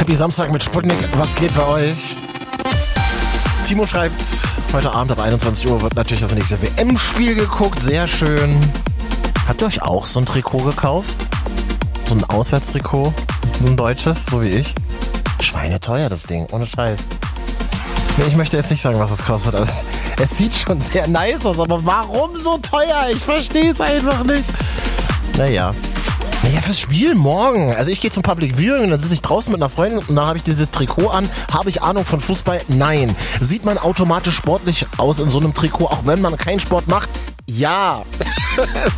Happy Samstag mit Sputnik. Was geht bei euch? Timo schreibt, heute Abend ab 21 Uhr wird natürlich das nächste WM-Spiel geguckt. Sehr schön. Habt ihr euch auch so ein Trikot gekauft? So ein Auswärtstrikot? So ein deutsches, so wie ich? Schweineteuer das Ding, ohne Scheiß. Nee, ich möchte jetzt nicht sagen, was es kostet. Also, es sieht schon sehr nice aus, aber warum so teuer? Ich verstehe es einfach nicht. Naja, fürs Spiel morgen. Also ich gehe zum Public Viewing und dann sitze ich draußen mit einer Freundin und dann habe ich dieses Trikot an. Habe ich Ahnung von Fußball? Nein. Sieht man automatisch sportlich aus in so einem Trikot, auch wenn man keinen Sport macht? Ja.